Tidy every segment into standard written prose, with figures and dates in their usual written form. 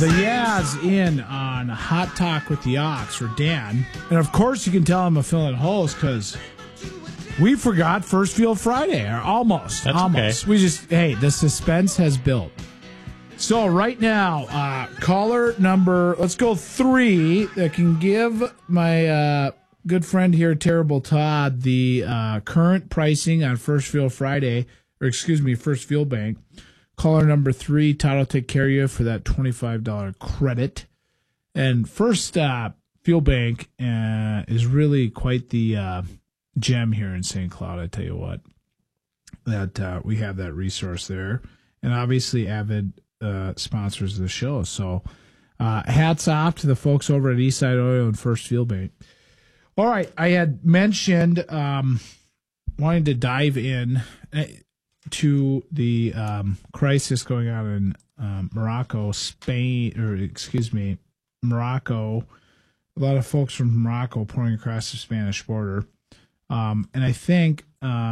The Yaz in on Hot Talk with the Ox or Dan. And of course, you can tell I'm a fill-in host because we forgot First Field Friday, or almost. That's almost. okay. We just, hey, the suspense has built. So right now, caller number, let's go 3 that can give my good friend here, Terrible Todd, the current pricing on First Field Friday, or excuse me, First Field Bank. Caller number 3, Todd will take care of you for that $25 credit. And First Field Bank is really quite the gem here in St. Cloud, I tell you what. That we have that resource there. And obviously avid sponsors of the show. So hats off to the folks over at Eastside Oil and First Field Bank. All right, I had mentioned wanting to dive in to the crisis going on in Morocco, Morocco. A lot of folks from Morocco pouring across the Spanish border. And I think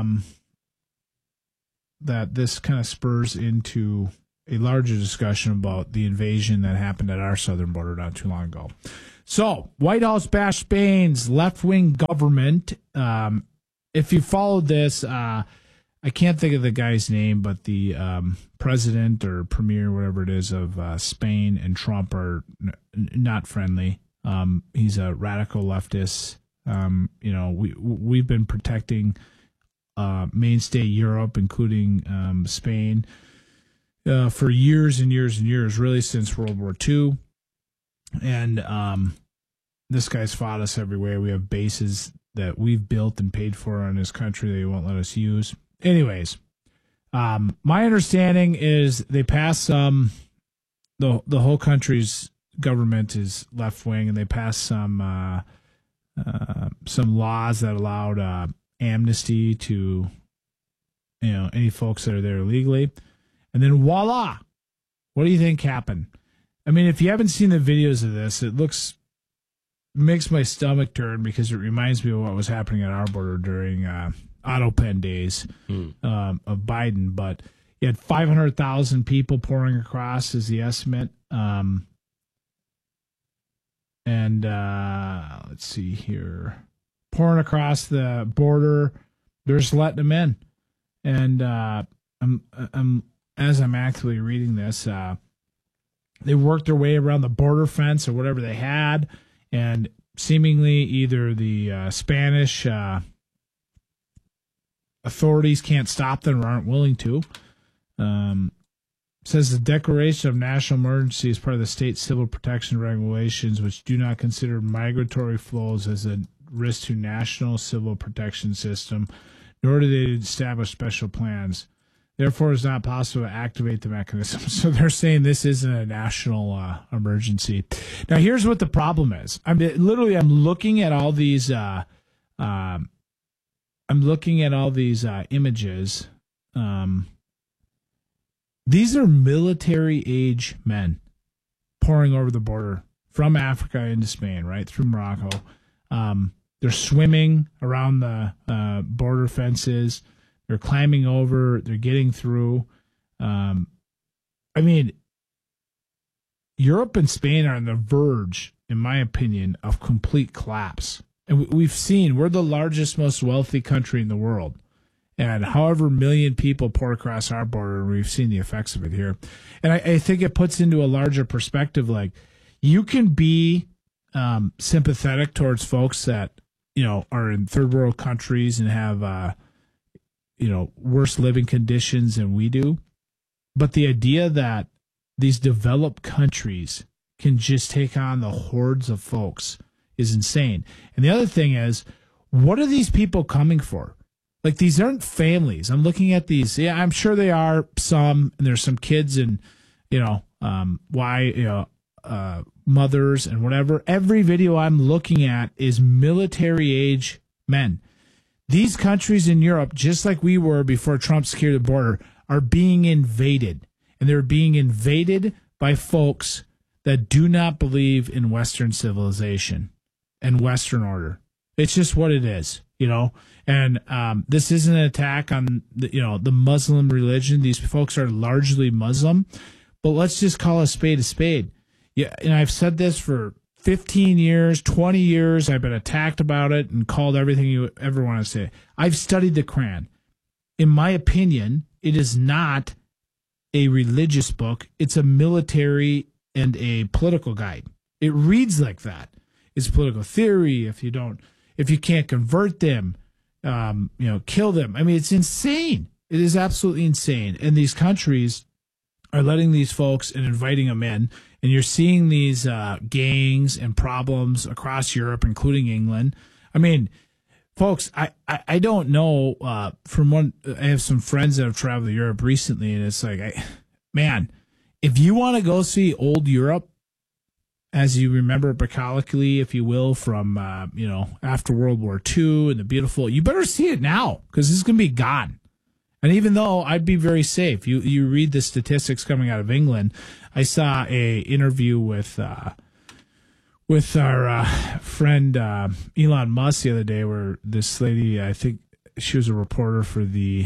that this kind of spurs into a larger discussion about the invasion that happened at our southern border not too long ago. So, White House bashed Spain's left-wing government. If you followed this, I can't think of the guy's name, but the president or premier, whatever it is, of Spain and Trump are not friendly. He's a radical leftist. We've been protecting mainstay Europe, including Spain, for years and years and years, really since World War II. And this guy's fought us everywhere. We have bases that we've built and paid for in his country that he won't let us use. Anyways, my understanding is they passed the whole country's government is left wing, and they passed some laws that allowed amnesty to any folks that are there illegally, and then voila, what do you think happened? I mean, if you haven't seen the videos of this, it makes my stomach turn because it reminds me of what was happening at our border during auto pen days of Biden. But you had 500,000 people pouring across is the estimate. Let's see here. Pouring across the border, they're just letting them in. And as I'm actually reading this, they worked their way around the border fence or whatever they had, and seemingly either the Spanish authorities can't stop them or aren't willing to. Says the declaration of national emergency is part of the state civil protection regulations, which do not consider migratory flows as a risk to national civil protection system, nor do they establish special plans. Therefore, it's not possible to activate the mechanism. So they're saying this isn't a national emergency. Now, here's what the problem is. I'm looking at all these. Images. These are military-age men pouring over the border from Africa into Spain, right through Morocco. They're swimming around the border fences. They're climbing over. They're getting through. Europe and Spain are on the verge, in my opinion, of complete collapse. And we've seen we're the largest, most wealthy country in the world. And however million people pour across our border, we've seen the effects of it here. And I think it puts into a larger perspective, like you can be sympathetic towards folks that, are in third world countries and have, worse living conditions than we do. But the idea that these developed countries can just take on the hordes of folks is insane. And the other thing is, what are these people coming for? Like, these aren't families. I'm looking at these. Yeah, I'm sure they are some, and there's some kids and, mothers and whatever. Every video I'm looking at is military age men. These countries in Europe, just like we were before Trump secured the border, are being invaded. And they're being invaded by folks that do not believe in Western civilization and Western order. It's just what it is, And this isn't an attack on the Muslim religion. These folks are largely Muslim, but let's just call a spade a spade. Yeah, and I've said this for 15 years, 20 years. I've been attacked about it and called everything you ever want to say. I've studied the Quran. In my opinion, it is not a religious book. It's a military and a political guide. It reads like that. It's political theory. If you can't convert them, kill them. I mean, it's insane. It is absolutely insane. And these countries are letting these folks and inviting them in. And you're seeing these gangs and problems across Europe, including England. I mean, folks, I don't know. I have some friends that have traveled to Europe recently, and it's like, if you want to go see old Europe, as you remember bucolically, if you will, from after World War II and the beautiful, you better see it now because this is going to be gone. And even though I'd be very safe, you read the statistics coming out of England. I saw a interview with our friend Elon Musk the other day, where this lady, I think she was a reporter for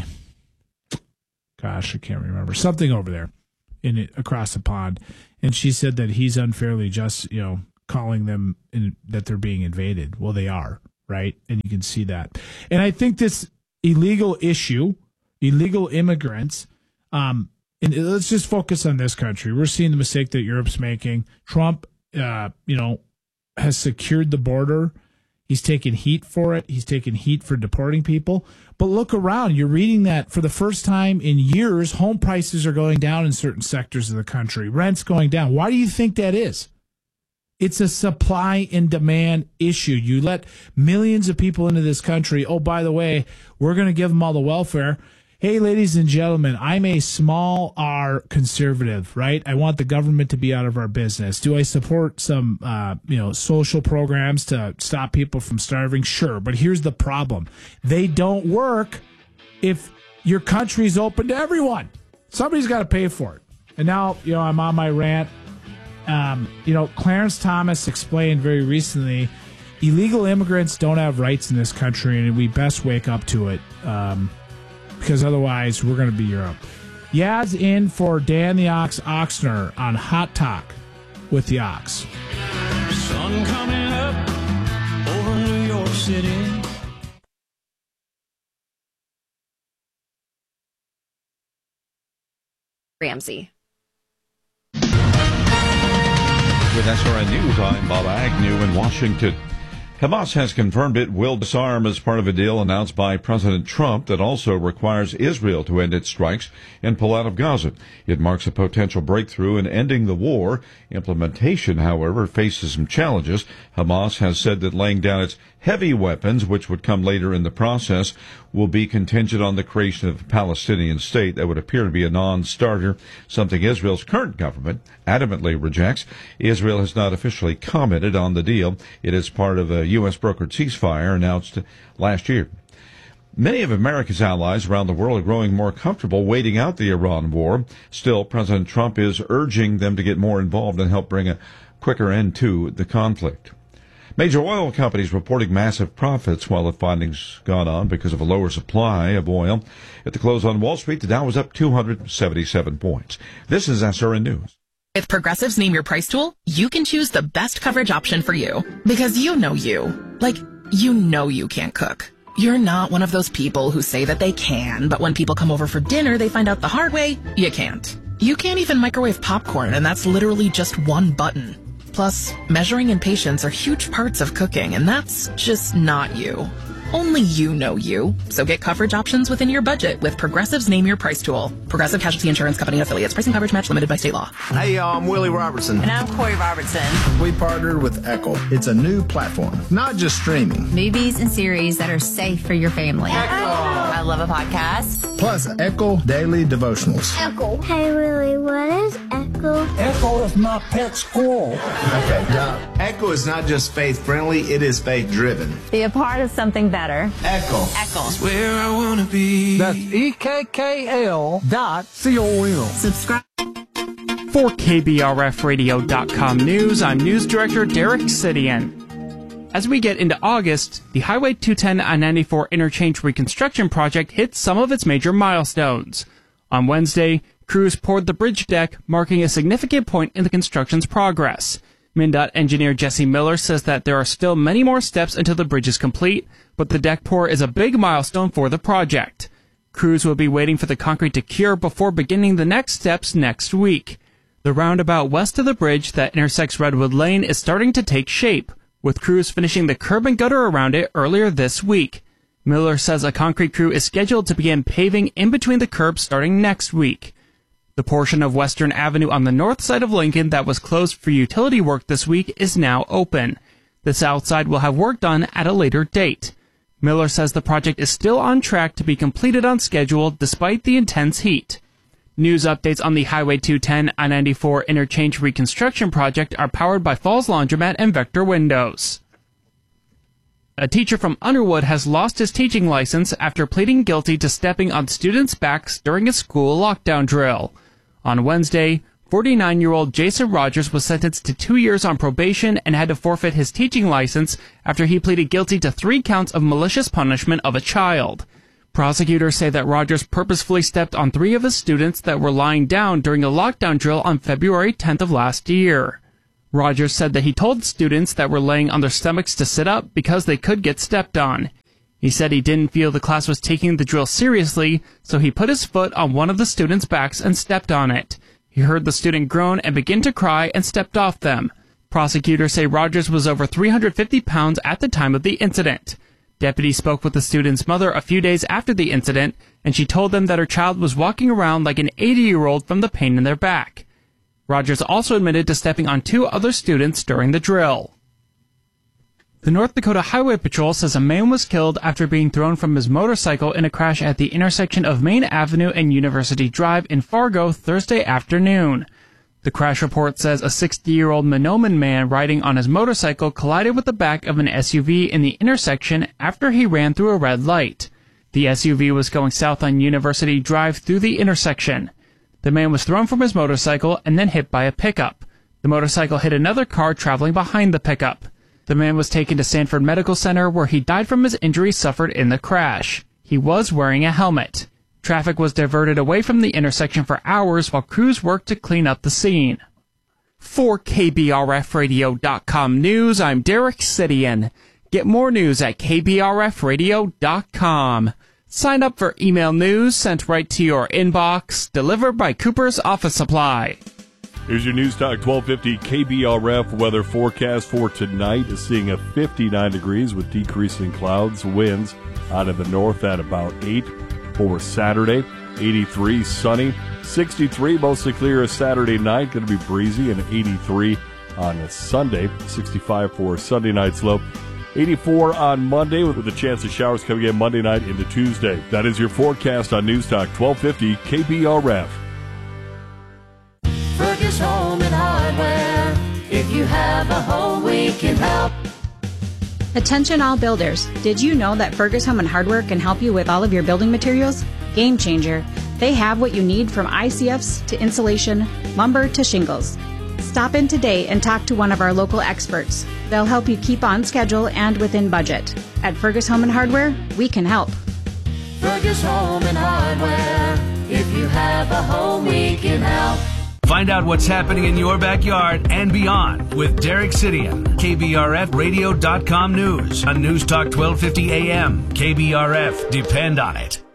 I can't remember, something over there across the pond, and she said that he's unfairly just calling them that they're being invaded. Well, they are, right? And you can see that. And I think this illegal immigrants, and let's just focus on this country. We're seeing the mistake that Europe's making. Trump, has secured the border. He's taken heat for it. He's taken heat for deporting people. But look around. You're reading that for the first time in years, home prices are going down in certain sectors of the country. Rent's going down. Why do you think that is? It's a supply and demand issue. You let millions of people into this country. Oh, by the way, we're going to give them all the welfare. Hey, ladies and gentlemen, I'm a small R conservative, right? I want the government to be out of our business. Do I support some, social programs to stop people from starving? Sure. But here's the problem. They don't work if your country's open to everyone. Somebody's got to pay for it. And now, I'm on my rant. Clarence Thomas explained very recently, illegal immigrants don't have rights in this country, and we best wake up to it. Because otherwise we're going to be Europe. Yad's in for Dan the Ox Oxner on Hot Talk with the Ox. Sun coming up over New York City. Ramsey. With SRN News, I'm Bob Agnew in Washington. Hamas has confirmed it will disarm as part of a deal announced by President Trump that also requires Israel to end its strikes and pull out of Gaza. It marks a potential breakthrough in ending the war. Implementation, however, faces some challenges. Hamas has said that laying down its heavy weapons, which would come later in the process, will be contingent on the creation of a Palestinian state. That would appear to be a non-starter, something Israel's current government adamantly rejects. Israel has not officially commented on the deal. It is part of a U.S. brokered ceasefire announced last year. Many of America's allies around the world are growing more comfortable waiting out the Iran war. Still, President Trump is urging them to get more involved and help bring a quicker end to the conflict. Major oil companies reporting massive profits while the findings gone on because of a lower supply of oil. At the close on Wall Street, the Dow was up 277 points. This is SRN News. With Progressive's Name Your Price tool, you can choose the best coverage option for you. Because you know you. Like, you can't cook. You're not one of those people who say that they can, but when people come over for dinner, they find out the hard way, you can't. You can't even microwave popcorn, and that's literally just one button. Plus, measuring and patience are huge parts of cooking, and that's just not you. Only you know you. So get coverage options within your budget with Progressive's Name Your Price tool. Progressive Casualty Insurance Company and Affiliates. Price and coverage match limited by state law. Hey, y'all, I'm Willie Robertson. And I'm Corey Robertson. We partnered with Echo. It's a new platform, not just streaming. Movies and series that are safe for your family. I love a podcast. Plus, Echo Daily Devotionals. Echo. Hey, Willie, what is Echo? Echo is my pet squirrel. Okay, Doc. Echo is not just faith-friendly, it is faith-driven. Be a part of something better. Echo. It's where I want to be. That's EKKL.com. Subscribe. For KBRFradio.com News, I'm News Director Derek Sidian. As we get into August, the Highway 210 I-94 interchange reconstruction project hits some of its major milestones. On Wednesday, Crews poured the bridge deck, marking a significant point in the construction's progress. MnDOT engineer Jesse Miller says that there are still many more steps until the bridge is complete, but the deck pour is a big milestone for the project. Crews will be waiting for the concrete to cure before beginning the next steps next week. The roundabout west of the bridge that intersects Redwood Lane is starting to take shape, with crews finishing the curb and gutter around it earlier this week. Miller says a concrete crew is scheduled to begin paving in between the curbs starting next week. The portion of Western Avenue on the north side of Lincoln that was closed for utility work this week is now open. The south side will have work done at a later date. Miller says the project is still on track to be completed on schedule despite the intense heat. News updates on the Highway 210 I-94 interchange reconstruction project are powered by Falls Laundromat and Vector Windows. A teacher from Underwood has lost his teaching license after pleading guilty to stepping on students' backs during a school lockdown drill. On Wednesday, 49-year-old Jason Rogers was sentenced to 2 years on probation and had to forfeit his teaching license after he pleaded guilty to 3 counts of malicious punishment of a child. Prosecutors say that Rogers purposefully stepped on 3 of his students that were lying down during a lockdown drill on February 10th of last year. Rogers said that he told students that were laying on their stomachs to sit up because they could get stepped on. He said he didn't feel the class was taking the drill seriously, so he put his foot on one of the students' backs and stepped on it. He heard the student groan and begin to cry and stepped off them. Prosecutors say Rogers was over 350 pounds at the time of the incident. Deputies spoke with the student's mother a few days after the incident, and she told them that her child was walking around like an 80-year-old from the pain in their back. Rogers also admitted to stepping on 2 other students during the drill. The North Dakota Highway Patrol says a man was killed after being thrown from his motorcycle in a crash at the intersection of Main Avenue and University Drive in Fargo Thursday afternoon. The crash report says a 60-year-old Mahnomen man riding on his motorcycle collided with the back of an SUV in the intersection after he ran through a red light. The SUV was going south on University Drive through the intersection. The man was thrown from his motorcycle and then hit by a pickup. The motorcycle hit another car traveling behind the pickup. The man was taken to Sanford Medical Center where he died from his injuries suffered in the crash. He was wearing a helmet. Traffic was diverted away from the intersection for hours while crews worked to clean up the scene. For KBRFradio.com News, I'm Derek Sidian. Get more news at KBRFradio.com. Sign up for email news sent right to your inbox, delivered by Cooper's Office Supply. Here's your News Talk 1250 KBRF weather forecast for tonight. Is seeing a 59 degrees with decreasing clouds, winds out of the north at about 8 for Saturday. 83 sunny, 63 mostly clear Saturday night, going to be breezy, and 83 on Sunday. 65 for Sunday night's low. 84 on Monday with a chance of showers coming in Monday night into Tuesday. That is your forecast on News Talk 1250 KBRF. Fergus Home and Hardware. If you have a home, we can help. Attention all builders. Did you know that Fergus Home and Hardware can help you with all of your building materials? Game changer. They have what you need from ICFs to insulation, lumber to shingles. Stop in today and talk to one of our local experts. They'll help you keep on schedule and within budget. At Fergus Home and Hardware, we can help. Fergus Home and Hardware. If you have a home, we can help. Find out what's happening in your backyard and beyond with Derek Sidian. KBRFradio.com News on News Talk 1250 AM. KBRF. Depend on it.